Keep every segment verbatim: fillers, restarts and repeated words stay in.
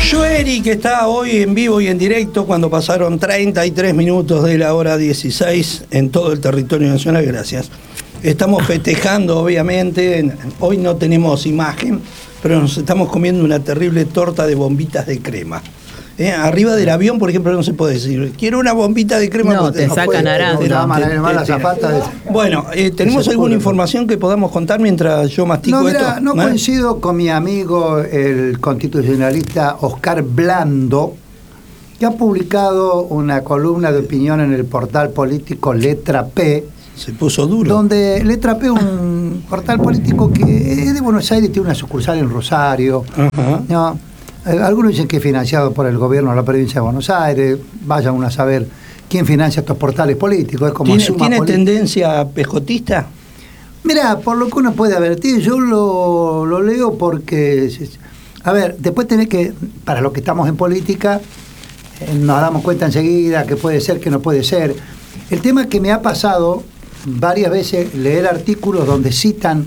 Joeri, que está hoy en vivo y en directo cuando pasaron treinta y tres minutos de la hora dieciséis en todo el territorio nacional. Gracias. Estamos festejando, obviamente. Hoy no tenemos imagen, pero nos estamos comiendo una terrible torta de bombitas de crema. Eh, arriba del avión, por ejemplo, no se puede decir quiero una bombita de crema. No, te sacan naranja. Bueno, eh, ¿tenemos alguna información que podamos contar mientras yo mastico no, mira, esto? No ¿Eh? coincido con mi amigo el constitucionalista Oscar Blando, que ha publicado una columna de opinión en el portal político Letra P. Se puso duro. Donde Letra P, un portal político que es de Buenos Aires, tiene una sucursal en Rosario. Ajá. ¿No? Algunos dicen que es financiado por el gobierno de la provincia de Buenos Aires. Vayan uno a saber quién financia estos portales políticos. Es como ¿Tiene, Suma ¿tiene Política. tendencia pejotista? Mirá, por lo que uno puede advertir, yo lo, lo leo porque... A ver, después tenés que, para los que estamos en política, eh, nos damos cuenta enseguida que puede ser, que no puede ser. El tema que me ha pasado varias veces, leer artículos donde citan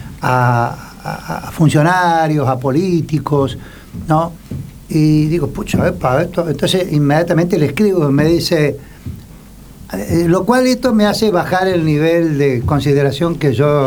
a, a, a funcionarios, a políticos, ¿no? Y digo, pucha, epa, esto. Entonces inmediatamente le escribo, me dice, eh, lo cual esto me hace bajar el nivel de consideración que yo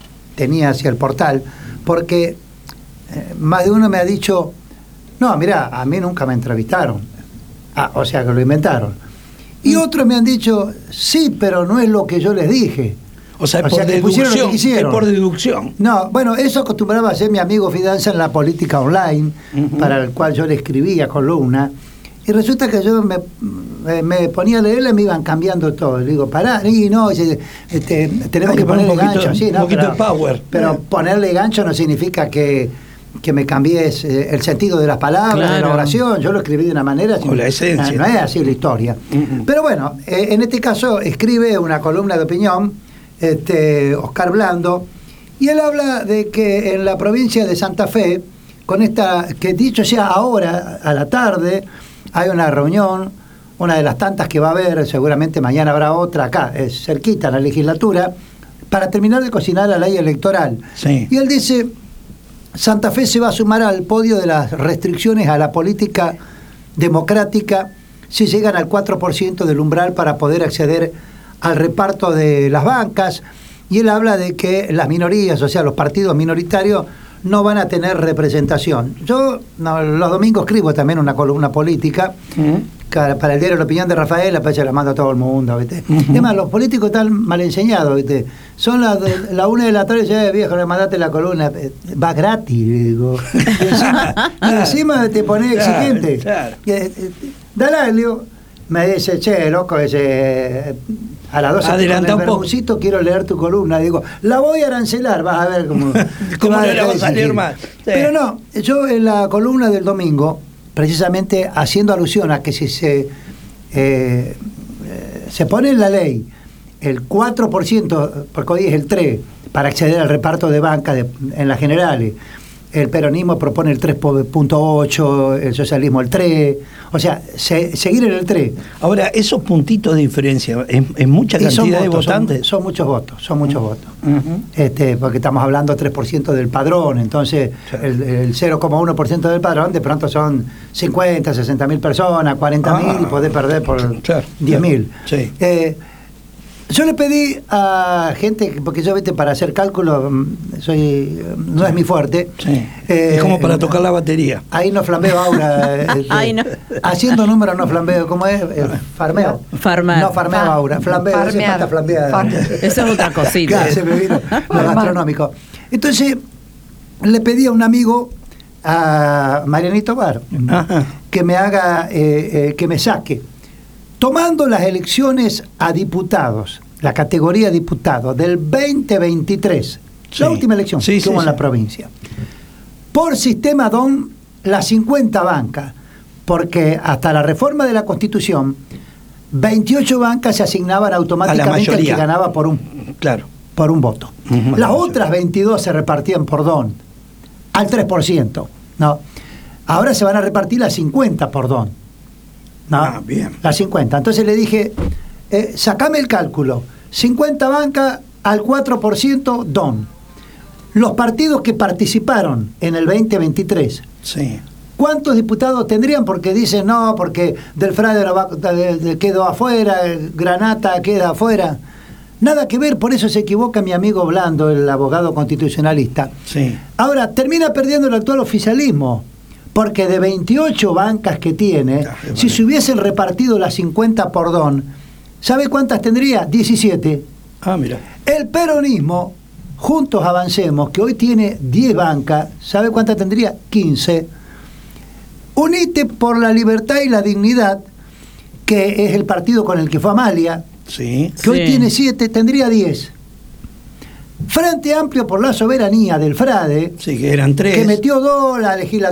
tenía hacia el portal, porque eh, más de uno me ha dicho, no, mirá, a mí nunca me entrevistaron. Ah, o sea que lo inventaron. Y otros me han dicho, sí, pero no es lo que yo les dije. O sea, O por sea, que pusieron lo que deducción. Es quisieron. por deducción. No, bueno, eso acostumbraba a hacer mi amigo Fidanza en la política online, uh-huh. para el cual yo le escribía columna. Y resulta que yo me, me, me ponía a leerla y me iban cambiando todo. Le digo, pará, y no, este, tenemos Hay que ponerle un poquito, gancho. Sí, un no, poquito pero, de power. Pero ponerle gancho no significa que, que me cambies eh, el sentido de las palabras, claro. de la oración. Yo lo escribí de una manera... O la esencia. No, no es así la historia. Uh-huh. Pero bueno, eh, en este caso escribe una columna de opinión, Este, Oscar Blando, y él habla de que en la provincia de Santa Fe, con esta, que dicho sea ahora, a la tarde, hay una reunión, una de las tantas que va a haber, seguramente mañana habrá otra acá, es cerquita en la legislatura, para terminar de cocinar la ley electoral. Sí. Y él dice, Santa Fe se va a sumar al podio de las restricciones a la política democrática si llegan al cuatro por ciento del umbral para poder acceder al reparto de las bancas, y él habla de que las minorías, o sea, los partidos minoritarios, no van a tener representación. Yo no, los domingos escribo también una columna política, uh-huh. para el diario La Opinión de Rafael, pues se la mando a todo el mundo, ¿viste? Uh-huh. Además, los políticos están mal enseñados, ¿viste? Son las la una de la tarde, ya viejo, le mandaste la columna, va gratis, digo. Y encima, y encima te pones exigente. Claro, claro. Dalaglio me dice, che, loco, ese... A las doce adelanta un poco. Quiero leer tu columna. Digo, la voy a arancelar, vas a ver cómo. ¿Cómo no la vas a leer más? Sí. Pero no, yo en la columna del domingo, precisamente haciendo alusión a que si se, eh, eh, se pone en la ley el cuatro por ciento, porque hoy es el tres por ciento, para acceder al reparto de banca de, en las generales, el peronismo propone el tres punto ocho, el socialismo el tres, o sea, se, seguir en el tres. Ahora, esos puntitos de diferencia, ¿es, es mucha cantidad de votos, votantes? Son, son muchos votos, son muchos uh-huh. votos. Uh-huh. Este, porque estamos hablando tres por ciento del padrón, entonces claro. el, el cero coma uno por ciento del padrón de pronto son cincuenta, sesenta mil personas, cuarenta mil, ah, y podés perder por claro, diez mil. Claro. Sí. Eh, Yo le pedí a gente, porque yo, viste, para hacer cálculos, soy, no es mi fuerte. Sí. Eh, es como para tocar la batería. Ahí no flambeo aura. eh, Ahí no. Haciendo números no flambeo, ¿cómo es? Eh, farmeo. Farmar. No farmeo Far, aura, flambeo, hace falta flambear. Eso es otra cosita. Claro, se me vino lo gastronómico. Entonces, le pedí a un amigo, a Marianito Bar, Ajá. que me haga, eh, eh, que me saque. Tomando las elecciones a diputados, la categoría diputado del veinte veintitrés, sí. la última elección sí, que sí, hubo sí. en la provincia, por sistema D O N, las cincuenta bancas, porque hasta la reforma de la Constitución, veintiocho bancas se asignaban automáticamente al que ganaba por un, claro. por un voto. Uh-huh. Las otras veintidós se repartían por D O N, al tres por ciento. ¿no? Ahora se van a repartir las cincuenta por D O N. ¿no? Ah, bien. Las cincuenta. Entonces le dije, eh, sacame el cálculo. cincuenta bancas al cuatro por ciento D O N. Los partidos que participaron en el veinte veintitrés, sí. ¿Cuántos diputados tendrían? Porque dicen, no, porque del Frade no va, de, de, quedó afuera, Granata queda afuera. Nada que ver, por eso se equivoca mi amigo Blando, el abogado constitucionalista. Sí. Ahora, termina perdiendo el actual oficialismo, porque de veintiocho bancas que tiene, ah, si se hubiesen repartido las cincuenta por don, ¿sabe cuántas tendría? diecisiete. Ah, mira. El peronismo, Juntos Avancemos, que hoy tiene diez bancas, ¿sabe cuántas tendría? quince. Unite por la Libertad y la Dignidad, que es el partido con el que fue Amalia, sí, que sí. hoy tiene siete, tendría diez. Frente Amplio por la Soberanía del Frade, sí, que eran tres, que metió dos la legislatura